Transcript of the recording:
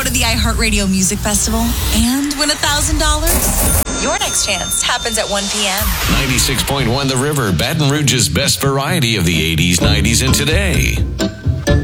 go to the iHeartRadio Music Festival and win $1,000? Your next chance happens at 1 p.m. 96.1 The River, Baton Rouge's best variety of the 80s, 90s, and today.